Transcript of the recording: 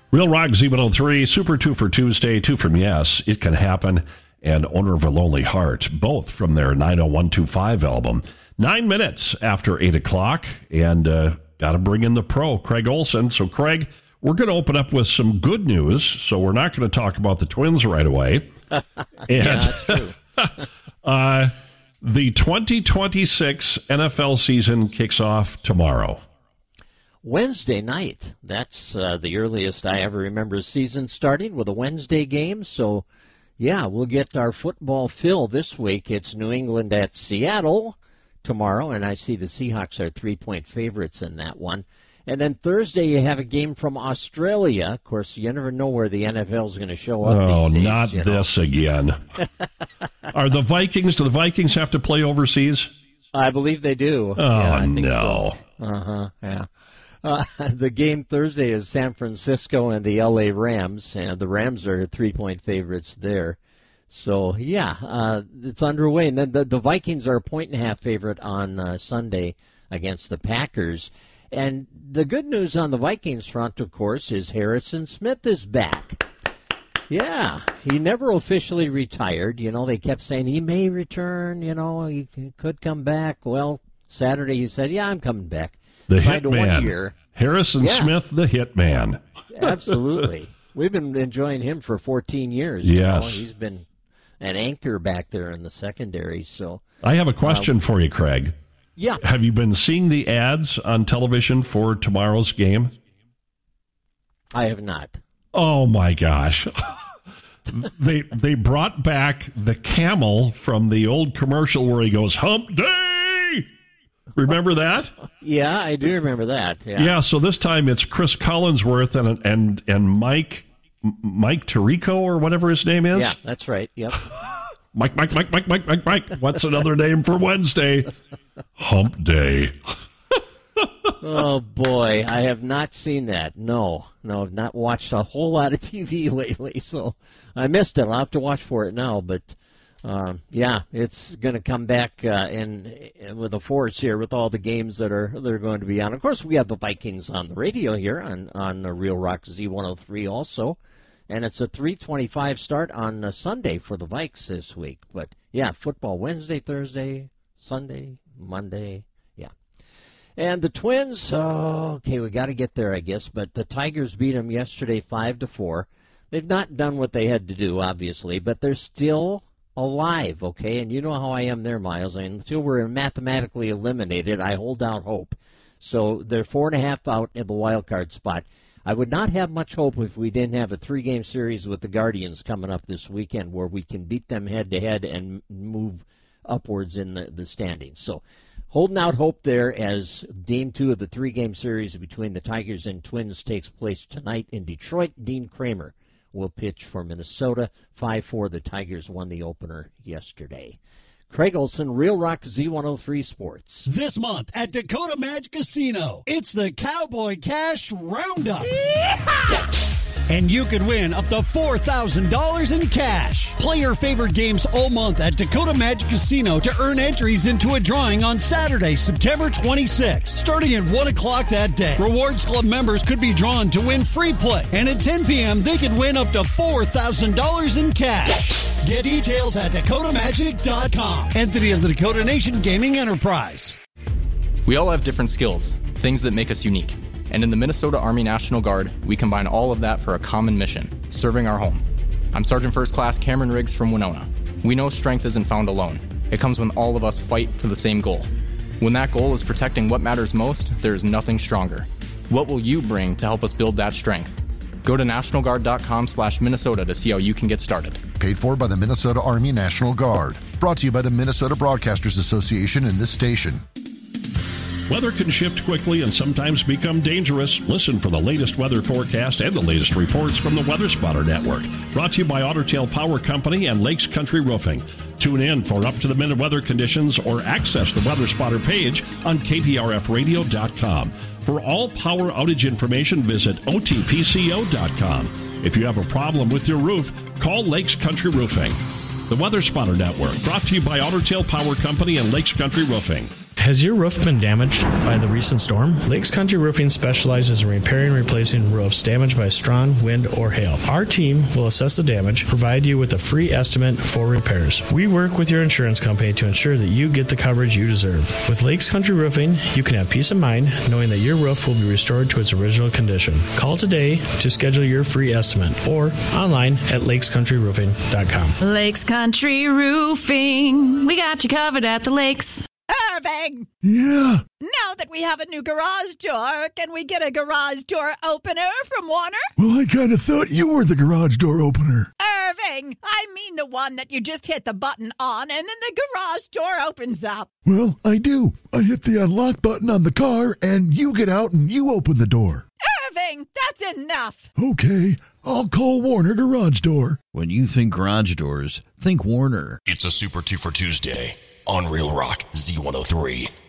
Real Rock Z103, Super 2 for Tuesday, 2 from Yes, It Can Happen, and Owner of a Lonely Heart, both from their 90125 album. 9 minutes after 8 o'clock, and got to bring in the pro, Craig Olson. So, Craig, we're going to open up with some good news, so we're not going to talk about the Twins right away. Yeah, that's true. The 2026 NFL season kicks off tomorrow. Wednesday night. That's the earliest I ever remember a season starting with a Wednesday game. So, yeah, we'll get our football fill this week. It's New England at Seattle tomorrow, and I see the Seahawks are 3-point favorites in that one. And then Thursday you have a game from Australia. Of course, you never know where the NFL is going to show up. Oh, these days, not this again. Do the Vikings have to play overseas? I believe they do. Oh, yeah, I think no. So. Yeah. The game Thursday is San Francisco and the L.A. Rams, and the Rams are 3-point favorites there. So, yeah, it's underway. And then the Vikings are a 1.5 favorite on Sunday against the Packers. And the good news on the Vikings front, of course, is Harrison Smith is back. Yeah, he never officially retired. You know, they kept saying he may return, you know, he could come back. Well, Saturday he said, yeah, I'm coming back. The Signed to 1 Hitman. year. Harrison Smith, the Hitman. Absolutely. We've been enjoying him for 14 years. Yes. You know? He's been an anchor back there in the secondary. So I have a question for you, Craig. Yeah. Have you been seeing the ads on television for tomorrow's game? I have not. Oh, my gosh. They brought back the camel from the old commercial where he goes, Hump Day! Remember that? Yeah, I do remember that. Yeah, so this time it's Chris Collinsworth and Mike Tirico or whatever his name is. Yeah, that's right. Yep. Mike. What's another name for Wednesday? Hump Day. Oh, boy. I have not seen that. No, I've not watched a whole lot of TV lately, so I missed it. I'll have to watch for it now, but yeah, it's going to come back in with a force here with all the games that are going to be on. Of course, we have the Vikings on the radio here on Real Rock Z103 also, and it's a 3:25 start on Sunday for the Vikes this week. But yeah, football Wednesday, Thursday, Sunday, Monday. Yeah, and the Twins. Okay, we got to get there, I guess. But the Tigers beat them yesterday 5-4. They've not done what they had to do, obviously, but they're still alive, okay? And you know how I am there, Miles. I mean, until we're mathematically eliminated, I hold out hope. So they're 4.5 out in the wild card spot. I would not have much hope if we didn't have a 3-game series with the Guardians coming up this weekend where we can beat them head-to-head and move upwards in the standings. So holding out hope there as Game 2 of the 3-game series between the Tigers and Twins takes place tonight in Detroit. Dean Kramer will pitch for Minnesota. 5-4, the Tigers won the opener yesterday. Craig Olson, Real Rock Z103 Sports. This month at Dakota Magic Casino, it's the Cowboy Cash Roundup. And you could win up to $4,000 in cash. Play your favorite games all month at Dakota Magic Casino to earn entries into a drawing on Saturday, September 26th. Starting at 1 o'clock that day, Rewards Club members could be drawn to win free play. And at 10 p.m., they could win up to $4,000 in cash. Get details at DakotaMagic.com. Entity of the Dakota Nation Gaming Enterprise. We all have different skills, things that make us unique. And in the Minnesota Army National Guard, we combine all of that for a common mission, serving our home. I'm Sergeant First Class Cameron Riggs from Winona. We know strength isn't found alone. It comes when all of us fight for the same goal. When that goal is protecting what matters most, there is nothing stronger. What will you bring to help us build that strength? Go to NationalGuard.com/Minnesota to see how you can get started. Paid for by the Minnesota Army National Guard. Brought to you by the Minnesota Broadcasters Association and this station. Weather can shift quickly and sometimes become dangerous. Listen for the latest weather forecast and the latest reports from the Weather Spotter Network. Brought to you by Otter Tail Power Company and Lakes Country Roofing. Tune in for up-to-the-minute weather conditions or access the Weather Spotter page on KPRFradio.com. For all power outage information, visit OTPCO.com. If you have a problem with your roof, call Lakes Country Roofing. The Weather Spotter Network, brought to you by Otter Tail Power Company and Lakes Country Roofing. Has your roof been damaged by the recent storm? Lakes Country Roofing specializes in repairing and replacing roofs damaged by strong wind or hail. Our team will assess the damage, provide you with a free estimate for repairs. We work with your insurance company to ensure that you get the coverage you deserve. With Lakes Country Roofing, you can have peace of mind knowing that your roof will be restored to its original condition. Call today to schedule your free estimate or online at lakescountryroofing.com. Lakes Country Roofing. We got you covered at the lakes. Irving! Yeah? Now that we have a new garage door, can we get a garage door opener from Warner? Well, I kind of thought you were the garage door opener. Irving! I mean the one that you just hit the button on and then the garage door opens up. Well, I do. I hit the unlock button on the car and you get out and you open the door. Irving, that's enough. Okay, I'll call Warner Garage Door. When you think garage doors, think Warner. It's a Super 2 for Tuesday on Real Rock Z103.